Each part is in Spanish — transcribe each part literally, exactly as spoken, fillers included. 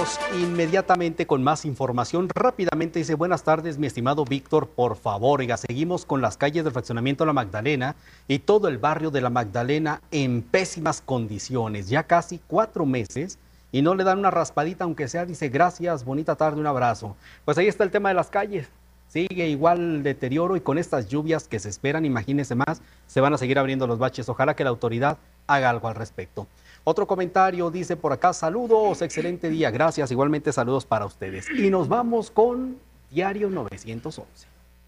Vamos inmediatamente con más información. Rápidamente dice, buenas tardes, mi estimado Víctor, por favor. Oiga, seguimos con las calles del fraccionamiento La Magdalena y todo el barrio de La Magdalena en pésimas condiciones. Ya casi cuatro meses y no le dan una raspadita, aunque sea, dice, gracias, bonita tarde, un abrazo. Pues ahí está el tema de las calles. Sigue igual el deterioro y con estas lluvias que se esperan, imagínense más, se van a seguir abriendo los baches. Ojalá que la autoridad haga algo al respecto. Otro comentario dice por acá, saludos, excelente día, gracias, igualmente saludos para ustedes. Y nos vamos con Diario novecientos once.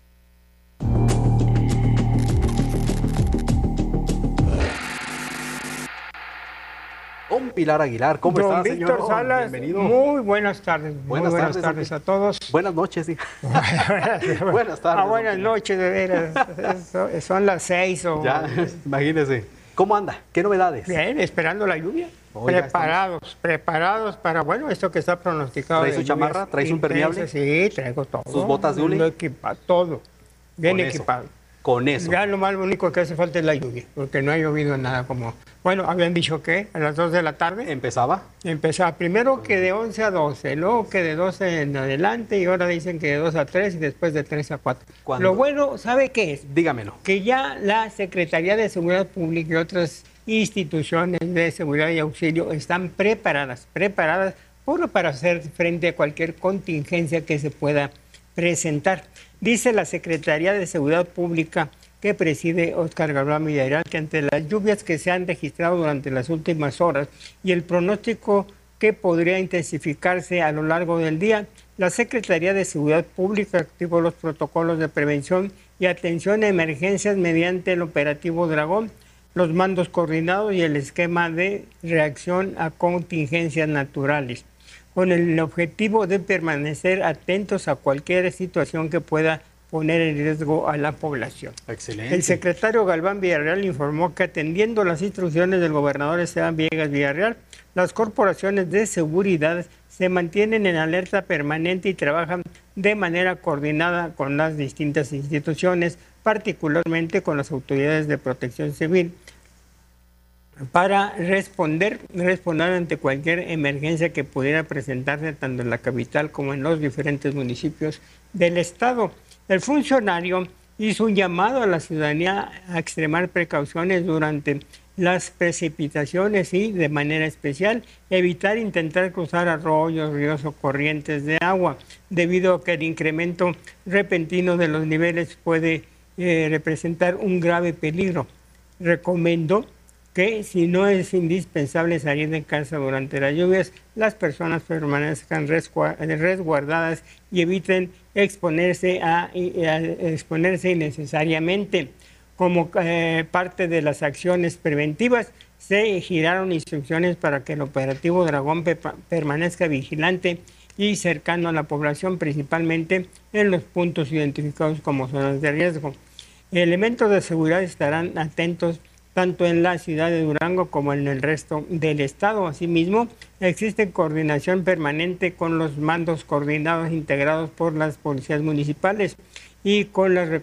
Don Pilar Aguilar, ¿cómo Don está, Víctor señor? Salas, Bienvenido. Muy buenas tardes. Buenas, muy buenas tardes, tardes a todos. Buenas noches, sí. Buenas tardes. Ah, buenas noches, de veras. Son las seis o... Ya, imagínese. ¿Cómo anda? ¿Qué novedades? Bien, esperando la lluvia. Oiga, preparados, estamos... preparados para, bueno, esto que está pronosticado. ¿Trae su chamarra? ¿Trae su impermeable? Sí, traigo todo. ¿Sus botas de hule? Equipa, todo. Bien Con equipado. Eso. Con eso. Ya lo más único que hace falta es la lluvia, porque no ha llovido nada como... Bueno, habían dicho que a las dos de la tarde. ¿Empezaba? Empezaba primero que de once a doce, luego que de doce en adelante y ahora dicen que de dos a tres y después de tres a cuatro. ¿Cuándo? Lo bueno, ¿sabe qué es? Dígamelo. Que ya la Secretaría de Seguridad Pública y otras instituciones de seguridad y auxilio están preparadas, preparadas por, para hacer frente a cualquier contingencia que se pueda presentar. Dice la Secretaría de Seguridad Pública que preside Óscar Galván Villarreal, que ante las lluvias que se han registrado durante las últimas horas y el pronóstico que podría intensificarse a lo largo del día, la Secretaría de Seguridad Pública activó los protocolos de prevención y atención a emergencias mediante el operativo Dragón, los mandos coordinados y el esquema de reacción a contingencias naturales, con el objetivo de permanecer atentos a cualquier situación que pueda poner en riesgo a la población. Excelente. El secretario Galván Villarreal informó que atendiendo las instrucciones del gobernador Esteban Villegas Villarreal, las corporaciones de seguridad se mantienen en alerta permanente y trabajan de manera coordinada con las distintas instituciones, particularmente con las autoridades de protección civil, para responder, responder ante cualquier emergencia que pudiera presentarse tanto en la capital como en los diferentes municipios del estado. El funcionario hizo un llamado a la ciudadanía a extremar precauciones durante las precipitaciones y, de manera especial, evitar intentar cruzar arroyos, ríos o corrientes de agua, debido a que el incremento repentino de los niveles puede eh, representar un grave peligro. Recomendó que si no es indispensable salir de casa durante las lluvias, las personas permanezcan resguardadas y eviten exponerse, a, a exponerse innecesariamente. Como eh, parte de las acciones preventivas, se giraron instrucciones para que el operativo Dragón pe permanezca vigilante y cercano a la población, principalmente en los puntos identificados como zonas de riesgo. Elementos de seguridad estarán atentos tanto en la ciudad de Durango como en el resto del estado. Asimismo, existe coordinación permanente con los mandos coordinados integrados por las policías municipales y con las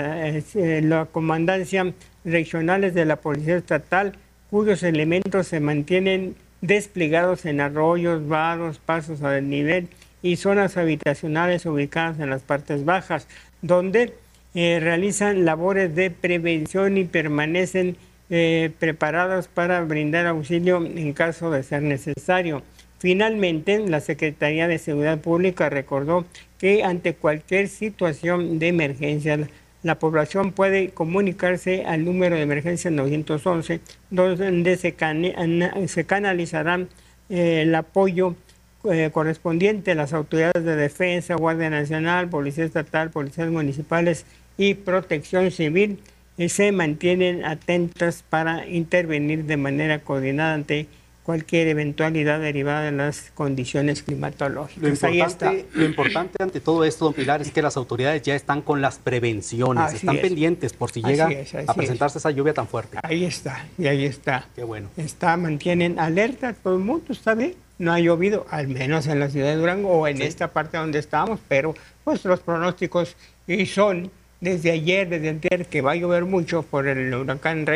eh, la comandancia regionales de la Policía Estatal, cuyos elementos se mantienen desplegados en arroyos, vados, pasos a desnivel y zonas habitacionales ubicadas en las partes bajas, donde eh, realizan labores de prevención y permanecen Eh, preparados para brindar auxilio en caso de ser necesario. Finalmente, la Secretaría de Seguridad Pública recordó que ante cualquier situación de emergencia, la población puede comunicarse al número de emergencia novecientos once, donde se, can se canalizará eh, el apoyo eh, correspondiente a las autoridades de defensa, Guardia Nacional, Policía Estatal, Policías Municipales y Protección Civil, y se mantienen atentas para intervenir de manera coordinada ante cualquier eventualidad derivada de las condiciones climatológicas. Lo importante, lo importante ante todo esto, don Pilar, es que las autoridades ya están con las prevenciones, así están es. pendientes por si llega es, a presentarse es. esa lluvia tan fuerte. Ahí está, y ahí está. Qué bueno. Está, mantienen alerta, todo el mundo está bien. No ha llovido, al menos en la ciudad de Durango o en sí. esta parte donde estamos, pero pues los pronósticos y son desde ayer, desde antier, que va a llover mucho por el huracán Rey.